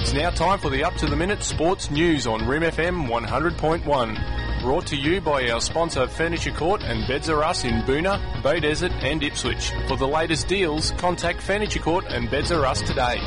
It's now time for the up-to-the-minute sports news on Rim FM 100.1. Brought to you by our sponsor Furniture Court and Beds R Us in Boonah, Bay Desert and Ipswich. For the latest deals, contact Furniture Court and Beds R Us today.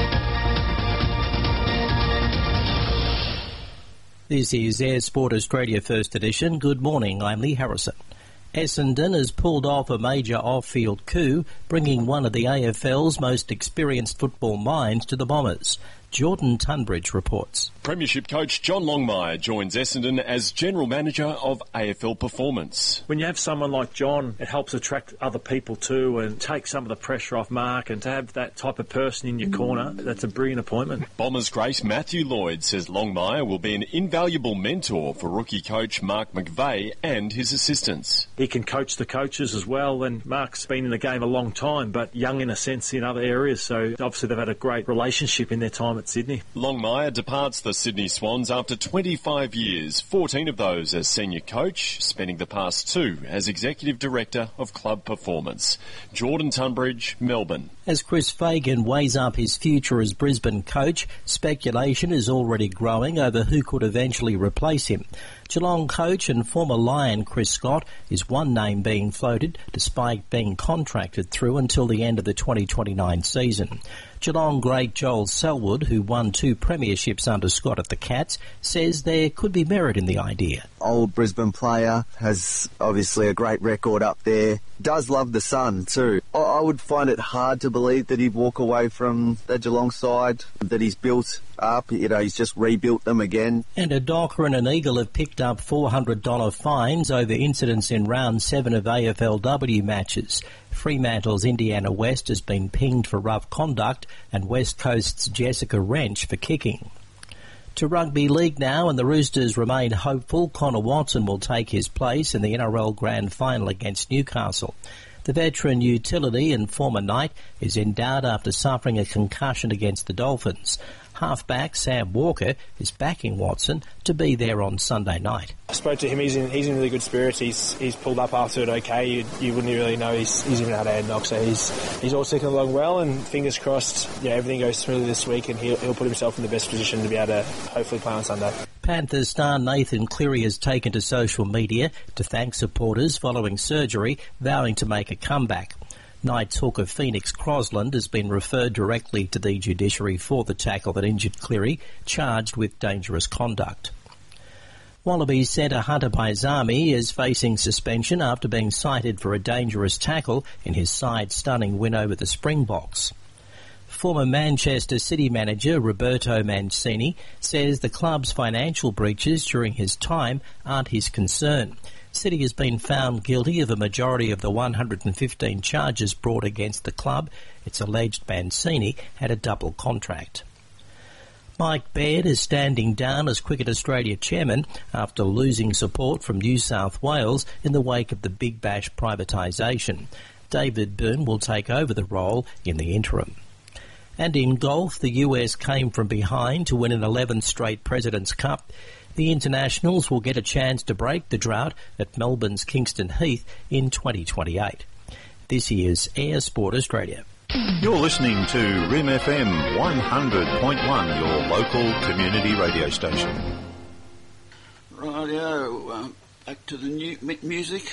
This is Air Sport Australia First Edition. Good morning, I'm Lee Harrison. Essendon has pulled off a major off-field coup, bringing one of the AFL's most experienced football minds to the Bombers. Jordan Tunbridge reports. Premiership coach John Longmire joins Essendon as General Manager of AFL Performance. When you have someone like John, it helps attract other people too and take some of the pressure off Mark, and to have that type of person in your corner, that's a brilliant appointment. Bombers great Matthew Lloyd says Longmire will be an invaluable mentor for rookie coach Mark McVeigh and his assistants. He can coach the coaches as well, and Mark's been in the game a long time, but young in a sense in other areas, so obviously they've had a great relationship in their time at Sydney. Longmire departs the Sydney Swans after 25 years, 14 of those as senior coach, spending the past 2 as Executive Director of Club Performance. Jordan Tunbridge, Melbourne. As Chris Fagan weighs up his future as Brisbane coach, speculation is already growing over who could eventually replace him. Geelong coach and former Lion Chris Scott is one name being floated, despite being contracted through until the end of the 2029 season. Geelong great Joel Selwood, who won 2 premierships under Scott at the Cats, says there could be merit in the idea. Old Brisbane player, has obviously a great record up there, does love the sun too. I would find it hard to believe that he'd walk away from the Geelong side that he's built up. You know, he's just rebuilt them again. And a Docker and an Eagle have picked up $400 fines over incidents in round 7 of AFLW matches. Fremantle's Indiana West has been pinged for rough conduct and West Coast's Jessica Wrench for kicking. To rugby league now, and the Roosters remain hopeful Connor Watson will take his place in the NRL Grand Final against Newcastle. The veteran utility and former Knight is in doubt after suffering a concussion against the Dolphins. Halfback Sam Walker is backing Watson to be there on Sunday night. I spoke to him. He's in really good spirits. He's pulled up after it okay. You wouldn't really know he's even had a head knock. So he's all ticking along well, and fingers crossed, everything goes smoothly this week, and he'll put himself in the best position to be able to hopefully play on Sunday. Panthers star Nathan Cleary has taken to social media to thank supporters following surgery, vowing to make a comeback. Knights hooker Phoenix Crosland has been referred directly to the judiciary for the tackle that injured Cleary, charged with dangerous conduct. Wallabies centre Hunter Paisami is facing suspension after being cited for a dangerous tackle in his side-stunning win over the Springboks. Former Manchester City manager Roberto Mancini says the club's financial breaches during his time aren't his concern. City has been found guilty of a majority of the 115 charges brought against the club. It's alleged Mancini had a double contract. Mike Baird is standing down as Cricket Australia chairman after losing support from New South Wales in the wake of the Big Bash privatisation. David Byrne will take over the role in the interim. And in golf, the US came from behind to win an 11th straight President's Cup. The Internationals will get a chance to break the drought at Melbourne's Kingston Heath in 2028. This is Air Sport Australia. You're listening to Rim FM 100.1, your local community radio station. Rightio, back to the new music.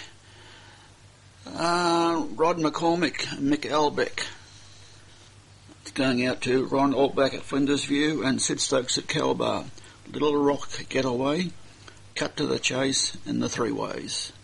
Rod McCormick and Mick Albeck. It's going out to Ron Altback at Flinders View and Sid Stokes at Kelbar. Little Rock Getaway, Cut to the Chase, and The Three Ways.